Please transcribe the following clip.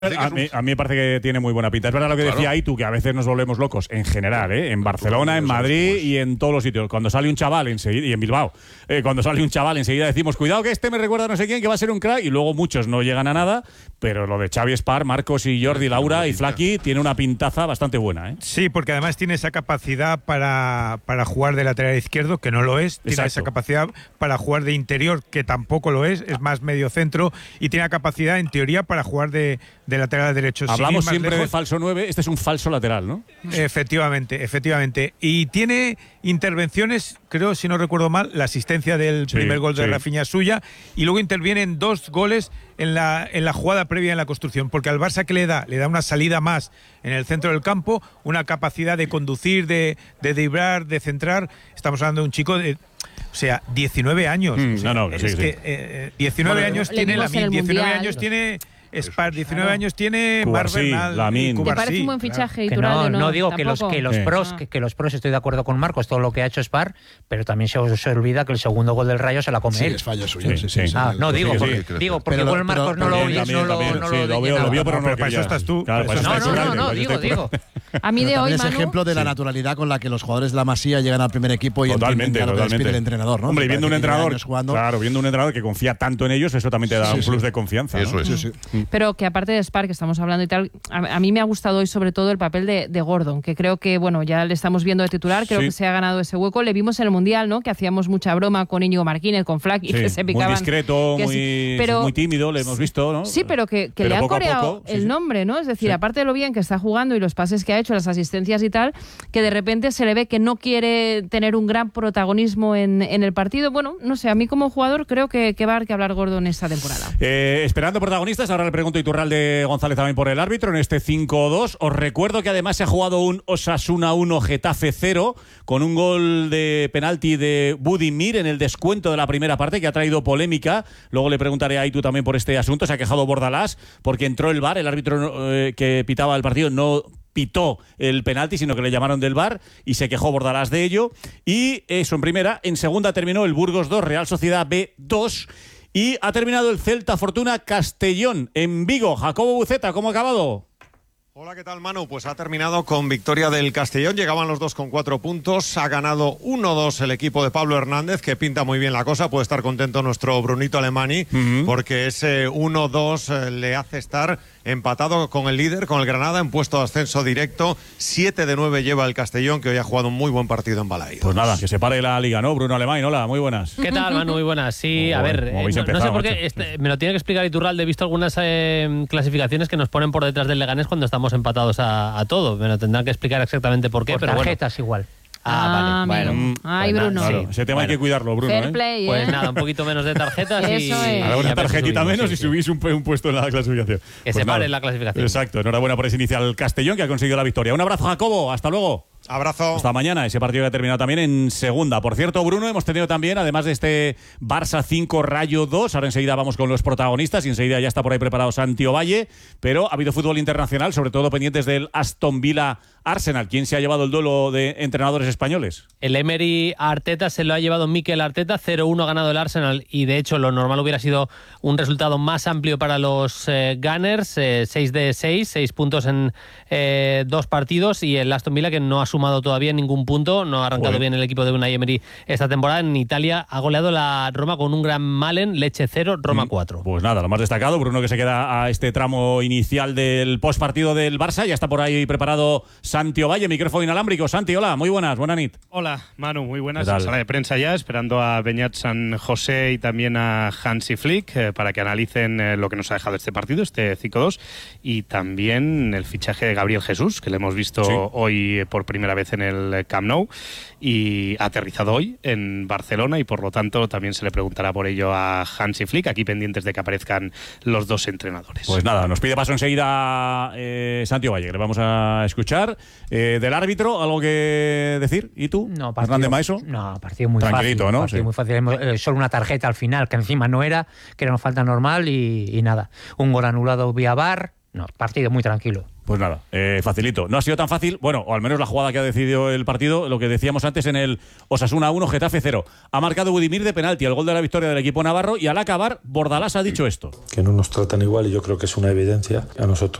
A mí me parece que tiene muy buena pinta. Es verdad lo que decía Aitu, que a veces nos volvemos locos en general, en Barcelona, en Madrid y en todos los sitios. Cuando sale un chaval enseguida, y en Bilbao, cuando sale un chaval enseguida decimos, cuidado que este me recuerda a no sé quién, que va a ser un crack, y luego muchos no llegan a nada, pero lo de Xavi Espar, Marcos y Jordi, Laura y Flaki tiene una pintaza bastante buena. Sí, porque además tiene esa capacidad para jugar de lateral izquierdo, que no lo es, tiene esa capacidad para jugar de interior, que tampoco lo es más medio centro, y tiene la capacidad, en teoría, para jugar de lateral derecho. Hablamos siempre de falso 9, este es un falso lateral, ¿no? Efectivamente. Y tiene intervenciones, creo, si no recuerdo mal, la asistencia del primer gol de Rafinha suya, y luego intervienen 2 goles en la jugada previa en la construcción, porque al Barça que le da una salida más en el centro del campo, una capacidad de conducir, de driblar, de centrar. Estamos hablando de un chico de 19 años. 19 años tiene Lamine, 19 años tiene Espar, 19 años tiene Bernal, ¿Te parece un buen fichaje? No digo que los pros, estoy de acuerdo con Marcos, todo lo que ha hecho Espar, pero también se olvida que el segundo gol del Rayo se la come él. Es fallo suyo. Digo, porque igual Marcos no lo oyes, lo vio, pero no, para eso estás tú. Digo. A mí de hoy, es ejemplo de la naturalidad con la que los jugadores de la Masía llegan al primer equipo y entienden lo que les pide el entrenador, ¿no? Hombre, viendo un entrenador que confía tanto en ellos, eso también te da un plus de confianza. Eso es. Pero que aparte de Espar, que estamos hablando y tal, a mí me ha gustado hoy sobre todo el papel de Gordon, que creo que, ya le estamos viendo de titular, creo que se ha ganado ese hueco. Le vimos en el Mundial, ¿no? Que hacíamos mucha broma con Íñigo Martínez, con Flack, y que se picaban. Muy discreto, muy tímido, le hemos visto, ¿no? Sí, pero que le han coreado el nombre, ¿no? Es decir, aparte de lo bien que está jugando y los pases que ha hecho, las asistencias y tal, que de repente se le ve que no quiere tener un gran protagonismo en el partido. Bueno, no sé, a mí como jugador creo que va a haber que hablar Gordon esta temporada. Esperando protagonistas, ahora le pregunto a Iturralde González también por el árbitro en este 5-2. Os recuerdo que además se ha jugado un Osasuna 1 Getafe 0 con un gol de penalti de Budimir en el descuento de la primera parte que ha traído polémica. Luego le preguntaré a Aitu también por este asunto. Se ha quejado Bordalás porque entró el VAR, el árbitro que pitaba el partido no pitó el penalti, sino que le llamaron del VAR y se quejó Bordalás de ello. Y eso en primera. En segunda terminó el Burgos 2, Real Sociedad B 2. Y ha terminado el Celta Fortuna Castellón en Vigo. Jacobo Buceta, ¿cómo ha acabado? Hola, ¿qué tal, Manu? Pues ha terminado con victoria del Castellón. Llegaban los dos con 4 puntos. Ha ganado 1-2 el equipo de Pablo Hernández, que pinta muy bien la cosa. Puede estar contento nuestro Brunito Alemani, porque ese 1-2 le hace estar empatado con el líder, con el Granada, en puesto de ascenso directo. 7 de 9 lleva el Castellón, que hoy ha jugado un muy buen partido en Balaídos. Pues nada, que se pare la liga, ¿no? Bruno Alemán, hola, muy buenas. ¿Qué tal, Manu? Muy buenas. Sí, a ver, no sé por qué, me lo tiene que explicar Iturralde. He visto algunas clasificaciones que nos ponen por detrás del Leganés cuando estamos empatados a todo. Me lo tendrán que explicar exactamente por qué. Por pero tarjetas igual. Vale. Bueno. Ay, Bruno. Claro, ese tema hay que cuidarlo, Bruno. Fair play, Pues nada, un poquito menos de tarjetas y... Ahora una tarjetita menos y subís un puesto en la clasificación. Que se pare la clasificación. Exacto, enhorabuena por ese inicial Castellón que ha conseguido la victoria. Un abrazo, Jacobo, hasta luego. Abrazo. Hasta mañana, ese partido que ha terminado también en segunda. Por cierto, Bruno, hemos tenido también, además de este Barça 5 Rayo 2, ahora enseguida vamos con los protagonistas y enseguida ya está por ahí preparado Santi Ovalle, pero ha habido fútbol internacional, sobre todo pendientes del Aston Villa Arsenal. ¿Quién se ha llevado el duelo de entrenadores españoles? El Emery Arteta se lo ha llevado Mikel Arteta, 0-1 ha ganado el Arsenal y de hecho lo normal hubiera sido un resultado más amplio para los Gunners, 6 de 6 puntos en 2 partidos, y el Aston Villa, que no ha sumado todavía ningún punto, no ha arrancado bien el equipo de Unai Emery esta temporada. En Italia ha goleado la Roma con un gran Malen, Lecce 0, Roma 4. Pues nada, lo más destacado, Bruno, que se queda a este tramo inicial del postpartido del Barça. Ya está por ahí preparado Santi Ovalle, micrófono inalámbrico. Santi, hola, muy buenas, buena nit. Hola, Manu, muy buenas. En sala de prensa ya, esperando a Beñat San José y también a Hansi Flick para que analicen lo que nos ha dejado este partido, este 5-2, y también el fichaje de Gabriel Jesús, que le hemos visto hoy por primera vez en el Camp Nou y ha aterrizado hoy en Barcelona, y por lo tanto también se le preguntará por ello a Hansi Flick, aquí pendientes de que aparezcan los dos entrenadores. Pues nada, nos pide paso enseguida Santi Ovalle, que le vamos a escuchar. Del árbitro, ¿algo que decir? ¿Y tú? No, Hernández Maeso. No, partido muy tranquilito, fácil. ¿no? Partido muy fácil. Solo una tarjeta al final, que encima no era, que era una falta normal y nada. Un gol anulado vía VAR. No, partido muy tranquilo. Pues nada, facilito. No ha sido tan fácil, bueno, o al menos la jugada que ha decidido el partido, lo que decíamos antes en el Osasuna 1, Getafe 0. Ha marcado Budimir de penalti, el gol de la victoria del equipo navarro, y al acabar, Bordalás ha dicho esto. Que no nos tratan igual y yo creo que es una evidencia. A nosotros